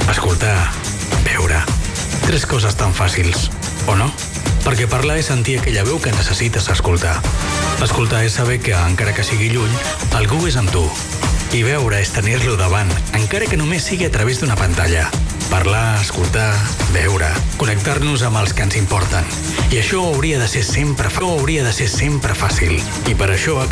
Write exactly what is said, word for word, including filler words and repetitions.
escoltar, veure. Tres coses tan fàcils, o no? Perquè parlar és sentir aquella veu que necessites escoltar. Escoltar és saber que, encara que sigui lluny, algú és amb tu. I veure és tenir-lo davant, encara que només sigui a través d'una pantalla. Parlar, escoltar, veure, connectar-nos amb els que ens importen. I això hauria de ser sempre, hauria de ser sempre fàcil. I per això